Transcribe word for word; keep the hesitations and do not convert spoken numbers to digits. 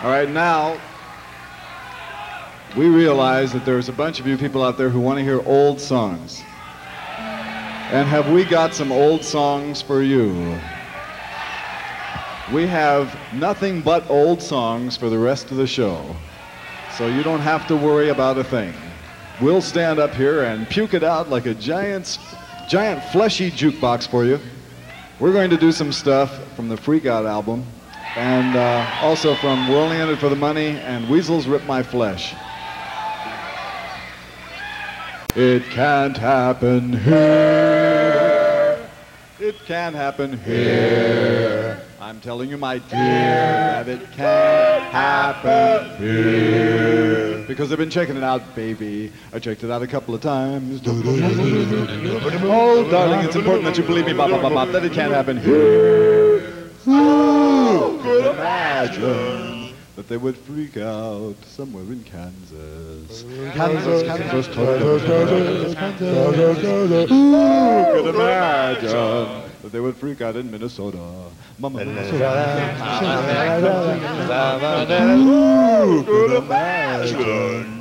All right, now, we realize that there's a bunch of you people out there who want to hear old songs. And have we got some old songs for you? We have nothing but old songs for the rest of the show. So you don't have to worry about a thing. We'll stand up here and puke it out like a giant, giant fleshy jukebox for you. We're going to do some stuff from the Freak Out album, and uh, also from We're Only In It For The Money and Weasels Rip My Flesh. It can't happen here. It can happen here. I'm telling you, my dear, that it can't happen here. Because I've been checking it out, baby. I checked it out a couple of times. Oh, darling, it's important that you believe me, bop, bop, bop, bop, that it can't happen here. Who could imagine that they would freak out somewhere in Kansas? Kansas, Kansas, Kansas, Kansas. Who could imagine that they would freak out in Minnesota? Mama, Minnesota. Who could imagine